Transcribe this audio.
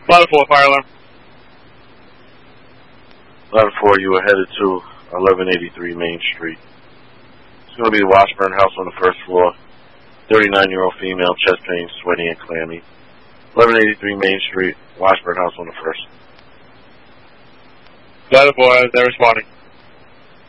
Ladder 4, fire alarm. Ladder 4, you are headed to 1183 Main Street. It's going to be the Washburn house on the first floor. 39-year-old female, chest pain, sweaty and clammy. 1183 Main Street, Washburn house on the first. Ladder 4, they're responding.